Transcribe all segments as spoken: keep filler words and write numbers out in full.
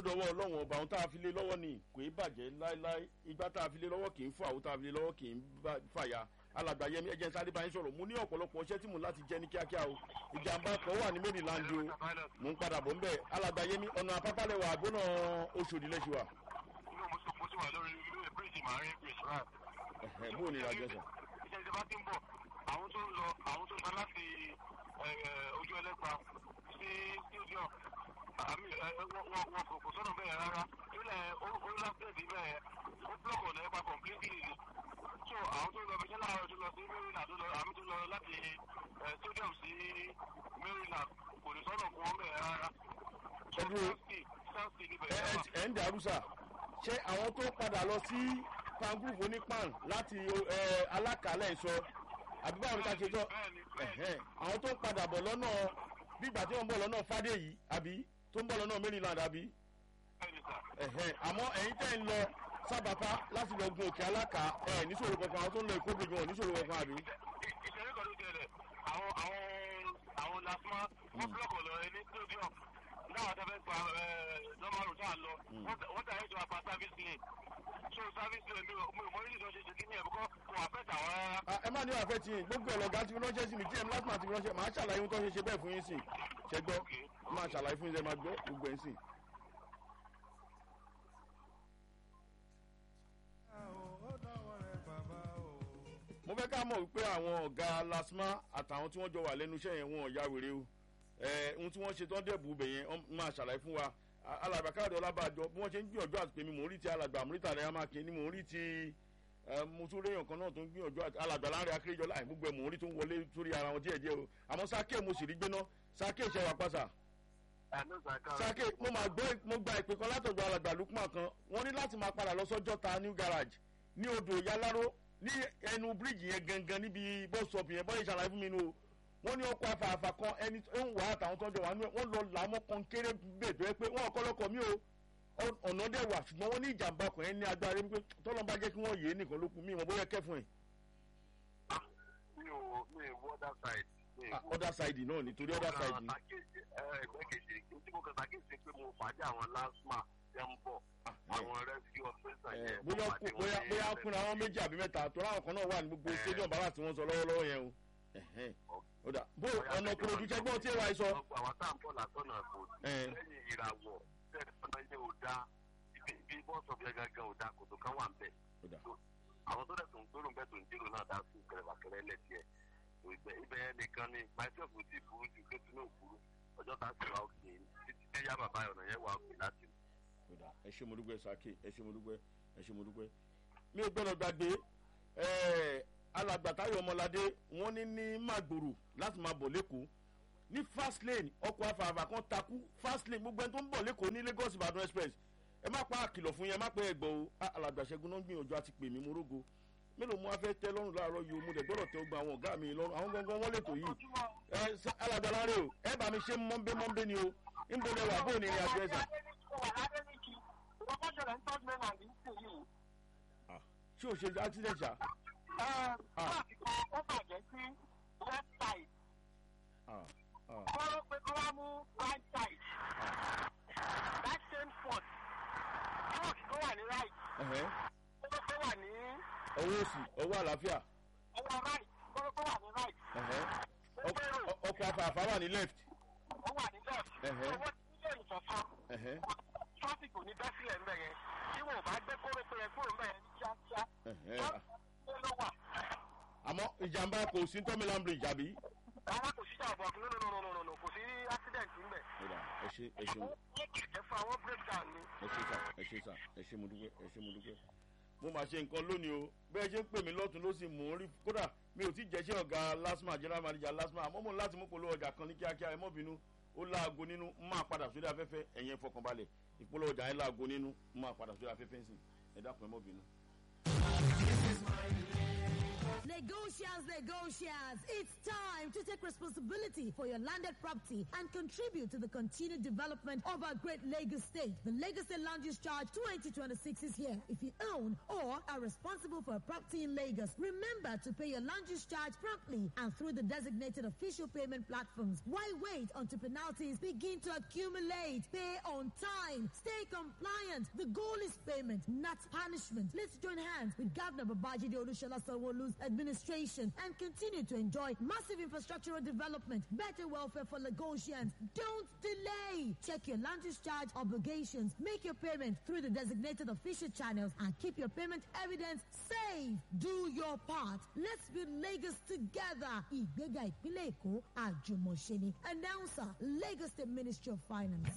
dọwọ́ ọlọ́run ọba ohun tá a fi lé lọ́wọ́ ni kò í bàjẹ́ láéláé igbá tá a fi lé lọ́wọ́ kì í fà ohun tá a fi lé lọ́wọ́ kì í fàya alàgbà Yẹmí ẹ jẹ́ n sáré bá yín sọ̀rọ̀ mo ní ọ̀pọ̀lọpọ̀ iṣẹ́ tí mo láti jẹ́ ní kíákíá o ìjàmbá kan wà ní Maryland o mo ń padà bọ̀ ń bẹ̀ alàgbà Yẹmí ọ̀nà àpápálẹ̀ wà àgbọ̀nà Oṣòdì lẹ́sì wa. inú mo sọ mo sì wà lórí ilé bíríìjì màárín bíríìjì rà. ẹ̀hẹ̀ bó o ní ìrìnàjò sàn. iṣẹ́ ìjọba ti ń bọ̀ àwọn tó ń lọ àwọn tó ń lọ láti ojú ẹlẹ́gba sí studio àmì wọn kò sọ́nà bẹ́ẹ̀ rárá ilẹ̀ orílẹ̀-èdè bẹ́ẹ̀ ó blọọkì ọ̀nà ẹ̀pà completely ni so àwọn tó ń lọ bíṣẹ́ láàárọ̀ tó lọ sí Maryland tó lọ àmì tó lọ láti stadium sí Maryland kò ní sọ́nà fún wọn bẹ́ẹ̀ rárá. ẹ ń dàrú sà ṣé àwọn tó padà lọ sí pangroup onípan láti alákàálẹ̀ sọ àbí báwo ni ká ṣe sọ àwọn tó ń padà bọ̀ lọ́nà bí ìgbà tí wọ́n ń bọ̀ lọ́nà fàdé yìí àbí tó ń bọ̀ lọ́nà Maryland àbí. àmọ́ ẹ̀yin tẹ́ ń lọ sábàpá láti lọ gun òkè alákà ẹ̀ níṣòro kankan àwọn tó ń lọ Èkó gbogbo wọn níṣòro kankan àbí. ìṣẹ̀lẹ̀ kan ló tẹ̀lé àwọn àwọn àwọn lasma wọ́n búlọ̀kì lọ ẹni stadium náà tẹ́fẹ́ gba lọ́mọ́rù tá a lọ wọ́n tẹ̀lé ìjọba pa service lane so service lane mi ò mọ orí ìjọba ṣe ṣe kí ní ẹ̀ bíkọ́ kò àfẹ́ tà wọ́n rárá. ẹ má ní àfẹ́ tí gbogbo ẹ̀lọ́gá ti ránṣẹ́ sí mi gm lásìmọ̀ ti ránṣẹ́ màá ṣàlàyé ohun tó ṣe ṣe bẹ́ẹ̀ fún yín sìn ṣẹ gbọ́ máa ṣàlàyé fún yín ṣe máa gbọ́ gbogbo ẹ̀ ń sìn. mo fẹ́ ká mọ̀ wípé àwọn ọ̀gá lasma àtàwọn tí wọ́n jọ wà lẹ́nu iṣẹ́ yẹn wọn ò ya wèrè o ohun tí wọ́n ṣe tán dẹ̀bù bẹ̀ yẹn máa ṣàlàyé fún wa alàgbà Káyọ̀dé Ọlábàjọ bí wọ́n ṣe ń gbìyànjú àti pèmí mò ń rí ti alàgbà Amúrítà rẹ̀ mákin ni mò ń rí ti mo tún réyàn kan náà tó ń gbìyànjú àti alàgbà Láńrè Akérèjọlá àì gbogbo ẹ̀ mò ń rí tó ń wọlé sórí ara wọn díẹ̀ díẹ̀ o àmọ́ Sákè mo sì rí gbéná Sákè ṣe wà pàṣà. Sákè mo máa gbé mo gba ìpè kan látọ̀dọ̀ alàgbà Lukman kan wọ́n ní láti máa padà lọ sọ́jọ́ta New Garage ní odò Yaláró ní ẹnu bíríìjì yẹn gangan níbi bọ́ọ̀sọ̀pù yẹn bọ́ọ̀ ìṣàlàyé fún mi nù o wọ́n ní ọkọ̀ afààfà kan ẹni tó ń wà àtàwọn tó ń jọ wà nínú ẹ̀ wọ́n lọ làwọn kan kéré bèbè pé wọ́n ọ̀kọ́lọ́kọ̀ mi o ọ̀nà dẹ̀ wà ṣùgbọ́n wọ́n ní ìjàmbá kan ẹ̀ ní agbára wípé tọ́lọ́ bá jẹ́ kí wọ́n yé nìkan ló kù mí ìmọ̀ bóyá kẹ́fún ẹ̀. mi ò mi ò other side. other side náà nítorí other side ni. ẹgbẹ́ kejì tí mo kàn sàkíyèsí pé mo pàdé àwọn lasma ẹ̀ ń bọ̀ àwọn rescue officer yẹn. bóyá bóyá bóyá kúnra àwọn méjì àbí mẹ́ta tó láwọn kan náà wà ní gbogbo stadium bàbá tí wọ́n sọ lọ́wọ́lọ́wọ́ yẹn o oda bó ọ̀nà kúròdú jẹ́gbọ́n tí wàá sọ. àwọn tá à ń bọ̀ látọ̀nà kò lẹ́yìn ìràwọ̀ tẹ́lẹ̀ ọ̀nà ilé ò dá ibi bọ́ọ̀sọ̀ bí ẹgangan ò dá kòtò kan wà ń bẹ̀. àwọn tó dẹ̀sùn gbèrò ń bẹ̀ tó ń jèrò náà dá sí kẹrẹ̀bàkẹrẹ lẹ́tiẹ̀ ibẹ̀ nìkan ni myself ò ti burú ju pé tinú òburú ọjọ́ tá a sì wá òkè títí tẹ́ yá bàbá ọ̀nà yẹn wà òkè láti. ẹ ṣé mo dúpẹ́ Sákè ẹ ṣé mo dúpẹ́ ẹ ṣé mo dúpẹ́ mi ò gbọ́dọ̀ gbàgbé alàgbà Táyọ̀ Ọmọládé wọ́n ní ní Màgbòrò láti máa bọ̀ lẹ́kọ̀ọ́ ní fast lane ọkọ̀ afààfà kan takú fast lane gbogbo ẹni tó ń bọ̀ lẹ́kọ̀ọ́ ní Lagos Ìbàdàn express ẹ má pa àkìlọ̀ fún yẹn ẹ má pẹ́ ẹgbọ́ o alàgbà Ṣẹ́gun náà gbìyànjú àti pè mí mo rógo mélòó mo wá fẹ́ tẹ́ lọ́rùn láàárọ̀ yìí o mo dẹ̀ gbọ́dọ̀ tẹ́ gba àwọn ọ̀gá mi lọ́rùn àwọn gangan wọ́n lẹ́tọ̀ yìí ẹ alàgbà Láńrè o ẹ bá mi ṣe mọ́nbé mọ́nbé ni o ń bọ̀ lẹ́wà bóun ní ìrìn àjò ẹ̀sà. ṣé o ṣe accident ṣá. ó bàjẹ́ sí left side. kọ́rọ́ pé kọ́ wá mú right side. that same spot. truck tó wà ní right. kọ́rọ́ tó wà ní. ọwọ́ òsì ọwọ́ àlàáfíà. ọwọ́ right kọ́rọ́ tó wà ní right. ọkọ̀ afààfà wà ní left. ó wà ní left. owó tí ilé ìtọ̀sán. traffic ò ní bẹ́ sílẹ̀ ń bẹ̀ yẹn. tí wọn ò bá gbé kóró pé ẹ kúrò ń bẹ̀ yẹn ní kíákíá. àmọ́ ìjàmbá kò sí tọ́mílán bridge àbí. rárá kò sí ìjàmbá no no no no no kò sí accident ńbẹ̀. ẹ ṣe ẹ ṣe mo. ẹ fún àwọn breakdown ni. ẹ ṣe sà ẹ ṣe sà ẹ ṣe mo dúpẹ́ ẹ ṣe mo dúpẹ́. mo máa ṣe nǹkan lónìí o bẹ́ẹ̀ ṣe ń pè mí lọ́tún ló sì mò ń rí kódà mi ò tí jẹ́ṣẹ́ ọ̀gá lasma general manager lasma àmọ́ mo ní láti mú polówó ọjà kan ní kíákíá ẹ mọ́ bínú ó láago nínú máa padà sórí afẹ́fẹ́ ẹ̀yẹn fọkànbalẹ̀ ìpolówó ọjà yẹn láago nínú máa padà sórí afẹ́fẹ́ ń sìn ẹ dákun ẹ mọ́ bínú. Negotiants, negotiants, it's time to take responsibility for your landed property and contribute to the continued development of our great Lagos State. The Lagos State Land Use Charge twenty twenty-six is here. If you own or are responsible for a property in Lagos, remember to pay your land use charge promptly and through the designated official payment platforms. Why wait until penalties begin to accumulate? Pay on time. Stay compliant. The goal is payment, not punishment. Let's join hands with Governor Babajide Olusola Sanwo-Olu's administration and continue to enjoy massive infrastructural development, better welfare for Lagosians. Don't delay. Check your land use charge obligations. Make your payment through the designated official channels and keep your payment evidence safe. Do your part. Let's build Lagos together. Ìgbéga ìpínlẹ̀ Èkó àjùmọ̀ṣe ni. Announcer, Lagos State Ministry of Finance.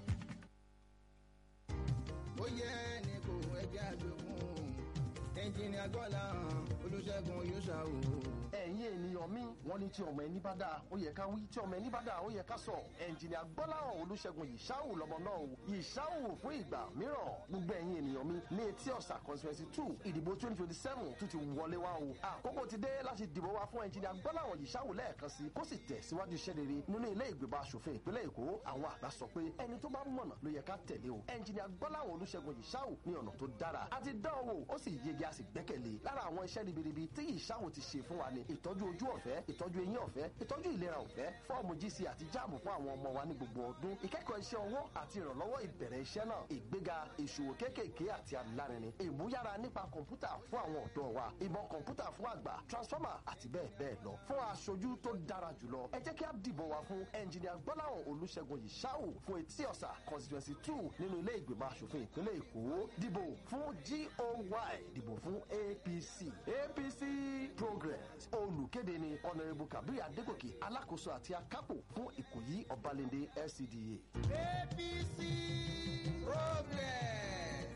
Ó yẹ ní kò ẹjẹ́ àjogún ẹnjìnìà Gbọ́láhàn Olúṣẹ́gun Oyèṣàwò. ẹ̀yin ènìyàn mi wọ́n ní tí ọmọ ẹni bá dáa ó yẹ ká wí tí ọmọ ẹni bá dáa ó yẹ ká sọ. ẹnjìnìà Gbọ́láhàn Olúṣẹ́gun Yìṣàwù lọ́mọ náà o. Yìṣàwù fún ìgbà mìíràn gbogbo ẹ̀yin ènìyàn mi ní etí ọ̀sà constituency two ìdìbò twenty twenty seven tún ti wọlé wá o. àkókò ti dé láti dìbò wá fún ẹnjìnìà Gbọ́láhàn Yìṣàwù lẹ́ẹ̀kan sí kó sì tẹ̀ síwájú iṣẹ́ rere nínú ilé ìgbìmọ̀ aṣòfin ìpínlẹ̀ Èkó. àwọn àgbà sọ pé ẹni tó bá mọ̀nà ló yẹ ká tẹ̀lé o. ẹnjìnìà Gbọ́láhàn Olúṣẹ́gun Yìṣàwù ní ọ̀nà tó dára àti dán owó ó sì yege a sì gbẹ́kẹ̀lé. lára àwọn iṣẹ́ ribiribi tí Yìṣàwù ti ṣe fún wa ni ìtọ́jú ojú ọ̀fẹ́ ìtọ́jú eyín ọ̀fẹ́ ìtọ́jú ìlera ọ̀fẹ́ fọ́ọ̀mù G C àti jáàmù fún àwọn ọmọ wa ní gbogbo ọdún ìkẹ́kọ̀ọ́ iṣẹ́ ọwọ́ àti ìrànlọ́wọ́ ìbẹ̀rẹ̀ iṣẹ́ náà ìgbéga ìṣòwò kéékèèké àti alárinrin ìmúyára nípa kọ̀ǹpútà fún àwọn ọ̀dọ́ wa ìmọ̀ kọ̀ǹpútà fún àgbà transformer àti bẹ́ẹ̀ bẹ́ẹ̀ lọ fún aṣojú tó dára jùlọ ẹ jẹ́ kí á dìbò wa fún ẹnjìnìà Gbọ́láhàn Olúṣẹ́gun Yìṣàwù fún etí ọ̀sà constituency two nínú ilé ìgbìmọ̀ aṣòfin ìpínlẹ̀ Èkó dìbò fún G O Y dìbò fún A P C A P C Progress olùkéde ni Honourable Kabir Adégòkè alákòóso àti akápò fún Ìkòyí Ọbalẹ́ndé L C D A. A P C Progress.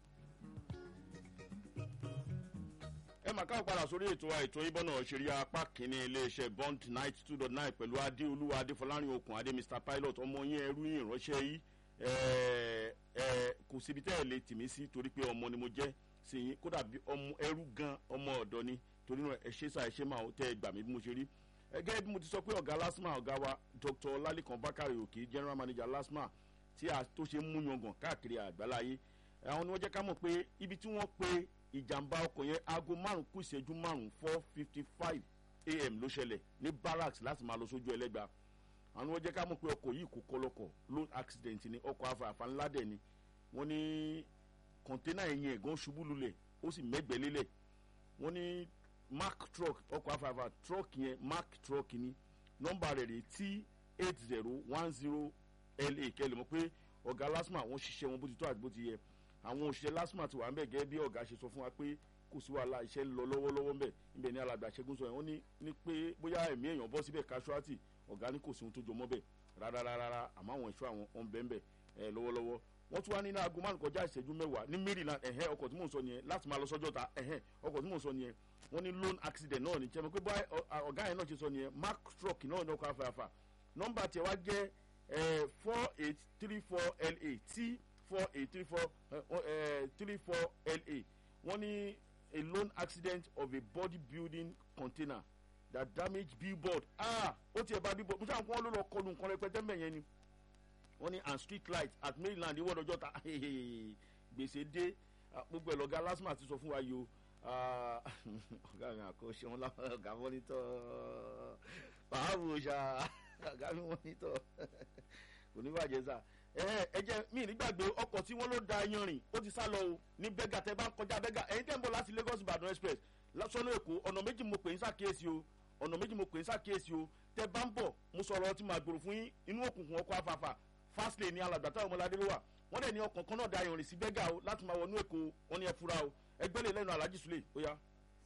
ẹ máa káwọ́ padà sórí ètò wa ètò ìbọn náà ṣeré apá kìíní iléeṣẹ́ bond ninety two dot nine pẹ̀lú adéolúwa adéfọlárin okùn adé Mr Pilot ọmọ yín ẹrú yín ìránṣẹ́ yìí kò síbi tẹ́ ẹ lè tì mí sí torí pé ọmọ ni mo jẹ́ sí yín kódà bí ọmọ ẹrú gan ọmọ ọ̀dọ́ ni torí náà ẹ ṣe sá ẹ ṣe máa tẹ́ ẹ gbà mí bí mo ṣe rí. gẹ́gẹ́ bí mo ti sọ pé ọ̀gá LASTMA ọ̀gá wa Dr Lalikan Bakare Òkè general manager LASTMA tí a tó ṣe ń mú yangàn káàkiri àgbáláyé àwọn ni wọ́n jẹ́ ká mọ̀ pé ibi tí wọ́n pe ìjàmbá ọkọ̀ yẹn aago márùn kù ìṣẹ́jú márùn four fifty five a m ló ṣẹlẹ̀ ní barracks láti máa lọ sójú ẹlẹ́gba àwọn wọ́n jẹ́ ká mọ̀ pé ọkọ̀ yìí kò kọlọ́kọ̀ road accident ni ọkọ̀ afààfà ńlá dẹ̀ ni wọ́n ní kọ̀ńténà ẹ̀yìn ẹ̀gán ṣubú lulẹ̀ ó sì mẹ́gbẹ̀ẹ́ lélẹ̀ wọ́n ní mark truck ọkọ̀ afààfà truck yẹn mark truck ni nọ́mbà rẹ̀ rè t eight zero one zero l a kẹ́lẹ̀ mọ̀ pé ọ̀gá LASTMA wọ́n ṣiṣẹ́ wọn bó ti tó àti bó ti yẹ àwọn òṣìṣẹ́ LASTMA ti wà ń bẹ̀ gẹ́gẹ́ bí ọ̀gá ṣe sọ fún wa pé kò sí wàhálà iṣẹ́ ń lọ lọ́wọ́lọ́wọ́ ń bẹ̀ níbẹ̀ ní alàgbà ṣẹ́gun sọ yẹn wọ́n ní ní pé bóyá ẹ̀mí èèyàn bọ́ síbẹ̀ casualty ọ̀gá ní kò sí ohun tó jọ mọ́ bẹ̀ rárá àmọ́ àwọn ìṣọ́ àwọn ọ̀n bẹ́ẹ̀ bẹ̀ ẹ̀ lọ́wọ́lọ́wọ́ wọ́n tún wá ní aago márùn kọjá ìṣẹ́jú mẹ́wàá ní Maryland ẹ̀hẹ́ ọkọ̀ tí mò ń sọ nìyẹn láti máa lọ sọ́jọ́ ta ẹ̀hẹ́ ọkọ̀ tí mò ń sọ nìyẹn wọ́n ní lone accident náà ní jẹ́mi pé bá ọ̀gá yẹn náà ṣe sọ nìyẹn mark truck náà ní ọkọ̀ afẹ́afà nọ́mbà tiẹ̀ wá jẹ́ four eight three four L A T four eight three four three four L A wọ́n ní a lone accident of a body building container that damaged billboard ah ó tiẹ̀ bá billboard mo ṣáà kó wọn ló lọ kọlu nǹkan rẹpẹtẹ mẹ́yẹn ni wọ́n ní and street light at Maryland ìwọ́dọ̀jọ́ ta gbèsè dé gbogbo ẹ̀ lọ́gá LASTMA ti sọ fún wa yìí o ọ̀gá mi àkọ́ṣe wọn láwọn ọ̀gá mọ́nítọ̀ báwo ṣá ọ̀gá mi mọ́nítọ̀ kò ní bàjẹ́ sá ẹ jẹ́ mi nígbàgbé ọkọ̀ tí wọ́n ló da yanrìn ó ti sá lọ o ní bẹ́gà tẹ́ bá ń kọjá bẹ́gà ẹ̀yin tẹ́ ń bọ̀ láti Lagos Ìbàdàn express lọ́sọ̀nù Èkó ọ̀nà méjì mo pè ń ṣàkíyèsí o ọ̀nà méjì mo pè ń ṣàkíyèsí o tẹ́ bá ń bọ̀ mo sọ̀rọ̀ ọtí máa gbòòrò fún yín inú òkùnkùn ọkọ̀ afáfá fast lane ní alàgbà táwọn ọmọládé ló wà wọ́n dẹ̀ ní ọkọ̀ kan náà da yanrìn sí bẹ́gà o láti máa wọnú Èkó wọn ní ẹ fura o ẹgbẹ́ lè lẹ́nu Alhaji Sule ó yá.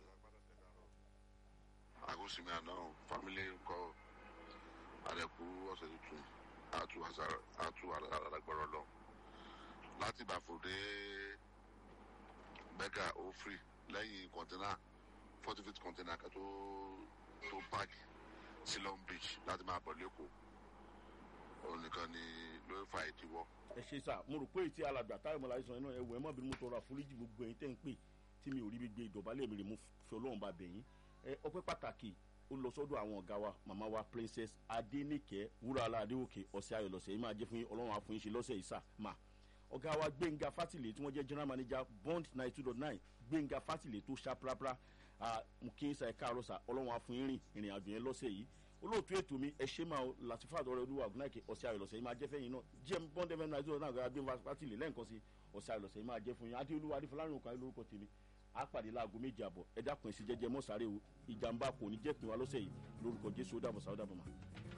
àgùsìmí àná fámílì ńkọ àdẹkù ọ̀sẹ̀ tuntun àtú àtú àdàgbọ̀rọ̀ lọ láti Ìbàfòdé bẹ́gà ó free lẹ́yìn kọ̀ńténà forty feet kọ̀ńténà kan tó tó páàkì sí Long Beach láti máa bọ̀ lẹ́kọ̀ọ́ òun nìkan ni ló ń fa ìdíwọ́. ẹ ṣe sá mo rò pé ètí alàgbà táwọn ọmọláyé sọ náà ẹ wọ ẹ mọ bí mo tọrọ àforíjì gbogbo ẹ̀yin tẹ́ ń pè tí mi ò rí bí gbé ìdọ̀bálẹ̀ mi rè mo fi Ọlọ́run bá bẹ̀ yín ọpẹ́ pàtàkì ó lọ sọ́dọ̀ àwọn ọ̀gá wa màmá wa princess adéníkẹ́ wúràlá adéòkè ọ̀sẹ̀ ayọ̀ lọ́sẹ̀ yìí máa jẹ́ fún yín ọlọ́run á fún yín ṣe lọ́sẹ̀ yìí sà máa ọ̀gá wa gbẹ̀ngà fátìlẹ̀ tí wọ́n jẹ́ general manager bond ninety two dot nine gbẹ̀ngà fátìlẹ̀ tó ṣá prapra mú kí n sa ẹ̀ka àrọ́sà ọlọ́run á fún yín rìn ìrìn àjò yẹn lọ́sẹ̀ yìí olóòtú ètò mi ẹ ṣe máa Latifat ọ̀rẹ́ olúwa ògùnáìkè ọ̀sẹ̀ ayọ̀ lọ́sẹ̀ yìí máa jẹ́ fẹ́yìn náà gm bond fm ninety two dot nine ọ̀gá gbẹ̀ngà fátìlẹ̀ lẹ́ǹkan sí ọ̀sẹ̀ ayọ̀ lọ́sẹ̀ yìí máa jẹ́ fún yín adéolúwa adéfọlárìn òkà lórúkọ tèmi a pàdé láago méjì àbọ̀ ẹ dákun ẹ sì jẹ́jẹ́ mọ́sàárẹ̀ o ìjàmbá kò ní jẹ́ pin wa lọ́sẹ̀ yìí lórúkọ Jésù ó dàbọ̀ sáwọ́ dàbọ̀ mọ́.